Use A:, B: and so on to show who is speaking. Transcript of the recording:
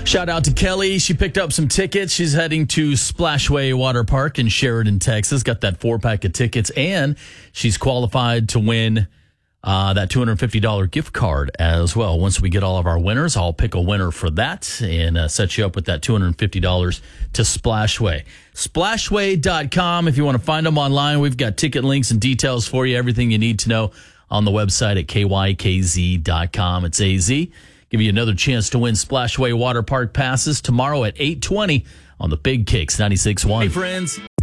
A: Shout out to Kelly. She picked up some tickets. She's heading to Splashway Water Park in Sheridan, Texas. Got that 4-pack of tickets, and she's qualified to win that $250 gift card as well. Once we get all of our winners, I'll pick a winner for that and set you up with that $250 to Splashway. Splashway.com. If you want to find them online, we've got ticket links and details for you, everything you need to know on the website at kykz.com. It's AZ. Give you another chance to win Splashway Water Park passes tomorrow at 8:20 on the Big Kicks 96.1. Hey, friends.